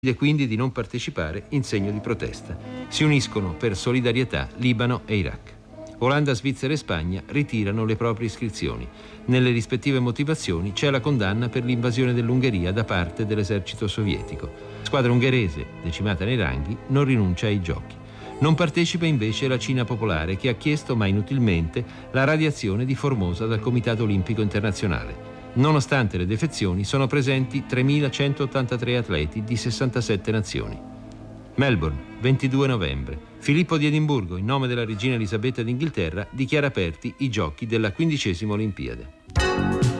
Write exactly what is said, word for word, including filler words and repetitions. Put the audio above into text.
decide quindi di non partecipare in segno di protesta. Si uniscono per solidarietà Libano e Iraq. Olanda, Svizzera e Spagna ritirano le proprie iscrizioni. Nelle rispettive motivazioni c'è la condanna per l'invasione dell'Ungheria da parte dell'esercito sovietico. La squadra ungherese, decimata nei ranghi, non rinuncia ai giochi. Non partecipa invece la Cina popolare, che ha chiesto, ma inutilmente, la radiazione di Formosa dal Comitato Olimpico Internazionale. Nonostante le defezioni, sono presenti tremilacentottantatré atleti di sessantasette nazioni. Melbourne, ventidue novembre. Filippo di Edimburgo, in nome della regina Elisabetta d'Inghilterra, dichiara aperti i giochi della quindicesima Olimpiade.